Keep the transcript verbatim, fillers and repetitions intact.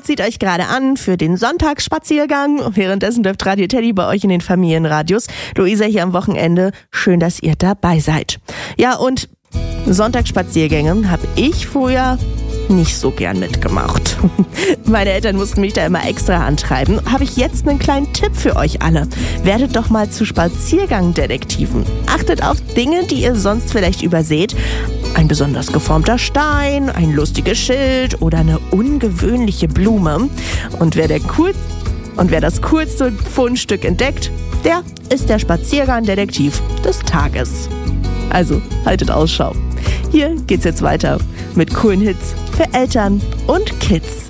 zieht euch gerade an für den Sonntagsspaziergang. Währenddessen läuft Radio Teddy bei euch in den Familienradios. Luisa hier am Wochenende. Schön, dass ihr dabei seid. Ja, und Sonntagsspaziergänge habe ich früher nicht so gern mitgemacht. Meine Eltern mussten mich da immer extra antreiben. Habe ich jetzt einen kleinen Tipp für euch alle. Werdet doch mal zu Spaziergangdetektiven. Achtet auf Dinge, die ihr sonst vielleicht überseht. Ein besonders geformter Stein, ein lustiges Schild oder eine ungewöhnliche Blume. Und wer, der cool Und wer das coolste Fundstück entdeckt, der ist der Spaziergangdetektiv des Tages. Also haltet Ausschau. Hier geht's jetzt weiter mit coolen Hits für Eltern und Kids.